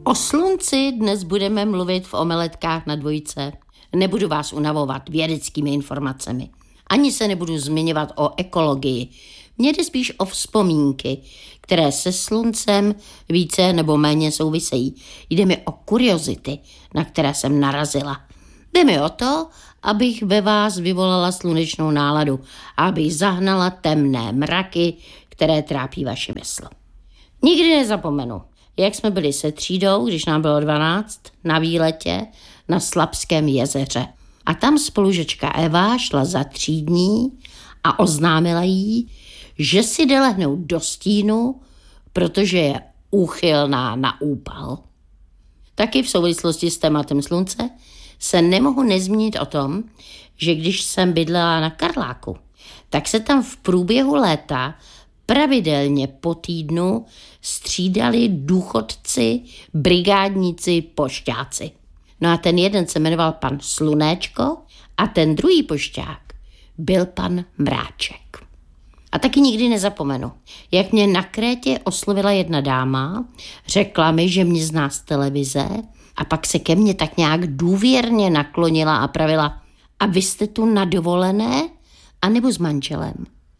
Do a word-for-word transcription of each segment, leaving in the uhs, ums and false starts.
O slunci dnes budeme mluvit v omeletkách na dvojce. Nebudu vás unavovat vědeckými informacemi. Ani se nebudu zmiňovat o ekologii. Mně jde spíš o vzpomínky, které se sluncem více nebo méně souvisejí. Jde mi o kuriozity, na které jsem narazila. Jde mi o to, abych ve vás vyvolala slunečnou náladu a abych zahnala temné mraky, které trápí vaši mysl. Nikdy nezapomenu, jak jsme byli se třídou, když nám bylo dvanáct, na výletě na Slapském jezeře. A tam spolužečka Eva šla za třídní a oznámila jí, že si jde lehnout do stínu, protože je úchylná na úpal. Taky v souvislosti s tématem slunce se nemohu nezmínit o tom, že když jsem bydlela na Karláku, tak se tam v průběhu léta pravidelně po týdnu střídali důchodci, brigádníci, pošťáci. No a ten jeden se jmenoval pan Slunéčko a ten druhý pošťák byl pan Mráček. A taky nikdy nezapomenu, jak mě na Krétě oslovila jedna dáma, řekla mi, že mě zná z televize a pak se ke mně tak nějak důvěrně naklonila a pravila: a vy jste tu na dovolené, anebo s manželem?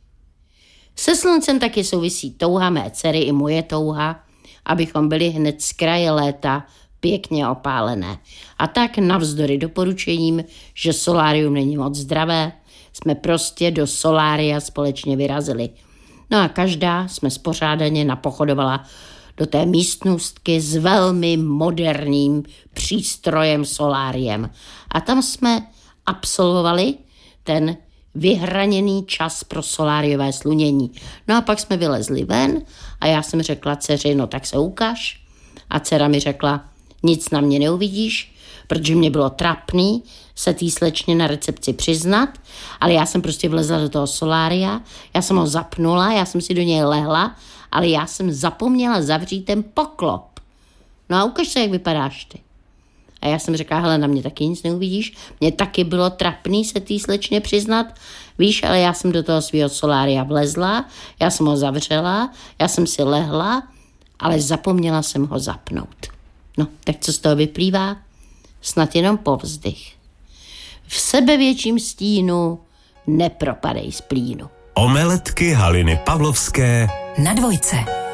Se sluncem taky souvisí touha mé dcery i moje touha, abychom byli hned z kraje léta pěkně opálené. A tak navzdory doporučením, že solárium není moc zdravé, jsme prostě do solária společně vyrazili. No a každá jsme spořádaně napochodovala do té místnostky s velmi moderním přístrojem soláriem. A tam jsme absolvovali ten vyhraněný čas pro soláriové slunění. No a pak jsme vylezli ven a já jsem řekla dceři, no tak se ukaž. A dcera mi řekla, nic na mě neuvidíš, protože mě bylo trapný se tý slečně na recepci přiznat, ale já jsem prostě vlezla do toho solária, já jsem ho zapnula, já jsem si do něj lehla, ale já jsem zapomněla zavřít ten poklop. No a ukaž se, jak vypadáš ty. A já jsem řekla, hele, na mě taky nic neuvidíš, mě taky bylo trapný se tý slečně přiznat, víš, ale já jsem do toho svého solária vlezla, já jsem ho zavřela, já jsem si lehla, ale zapomněla jsem ho zapnout. No, tak co z toho vyplývá? Snad jenom povzdych. V sebevětším stínu nepropadej z plínu. Omeletky Haliny Pavlovské na dvojce.